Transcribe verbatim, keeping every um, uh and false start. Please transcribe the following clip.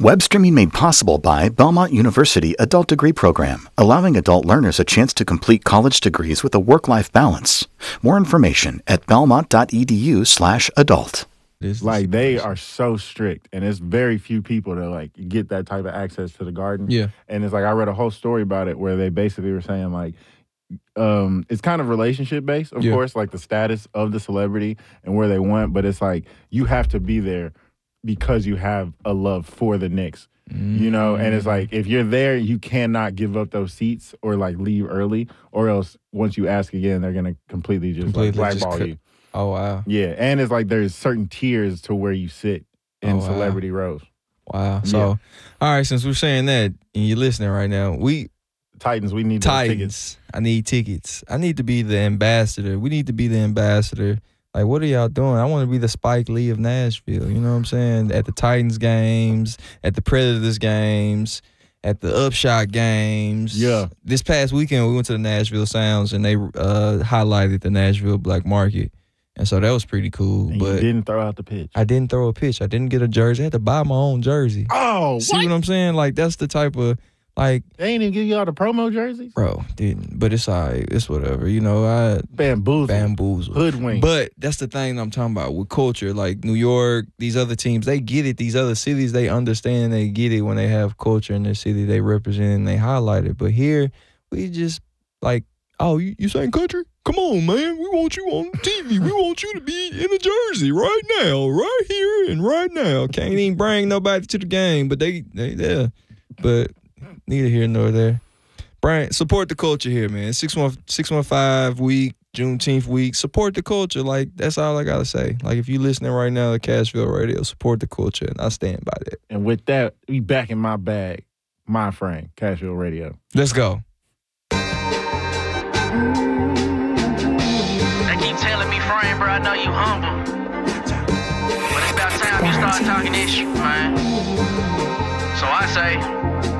Web streaming made possible by Belmont University Adult Degree Program, allowing adult learners a chance to complete college degrees with a work-life balance. More information at belmont.edu slash adult. Like, they are so strict, and it's very few people that, like, get that type of access to the garden. Yeah. And it's like, I read a whole story about it where they basically were saying, like, um, it's kind of relationship-based, of Yeah. course, like the status of the celebrity and where they went, but it's like, you have to be there because you have a love for the Knicks, mm. you know? And it's like, if you're there, you cannot give up those seats or, like, leave early, or else once you ask again, they're going to completely just, completely like, blackball just you. Oh, wow. Yeah, and it's like there's certain tiers to where you sit in oh, wow. celebrity rows. Wow. So, yeah. all right, since we're saying that and you're listening right now, we Titans, we need Titans. tickets. I need tickets. I need to be the ambassador. We need to be the ambassador. Like, what are y'all doing? I want to be the Spike Lee of Nashville. You know what I'm saying? At the Titans games, at the Predators games, at the Upshot games. Yeah. This past weekend, we went to the Nashville Sounds, and they uh, highlighted the Nashville Black Market. And so that was pretty cool. And but you didn't throw out the pitch. I didn't throw a pitch. I didn't get a jersey. I had to buy my own jersey. Oh, See what? what I'm saying? Like, that's the type of, like... They ain't even give you all the promo jerseys? Bro, didn't. But it's all right. It's whatever. You know, I... Bamboozled. Bamboozled. Hoodwink. But that's the thing I'm talking about with culture. Like, New York, these other teams, they get it. These other cities, they understand, they get it when they have culture in their city. They represent and they highlight it. But here, we just, like, oh, you, you saying country? Come on, man. We want you on T V. We want you to be in a jersey right now, right here and right now. Can't even bring nobody to the game, but they they there. But neither here nor there. Brian, support the culture here, man. six one five week, Juneteenth week. Support the culture. Like, that's all I got to say. Like, if you listening right now to Cashville Radio, support the culture, and I stand by that. And with that, we back in my bag, my friend, Cashville Radio. Let's go. Bro, I know you humble, but it's about time you start talking this shit, man. So I say,